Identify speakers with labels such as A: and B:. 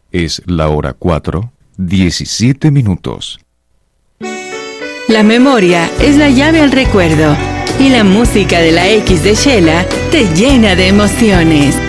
A: Es la hora 4:17.
B: La memoria es la llave al recuerdo y la música de la X de Shela te llena de emociones.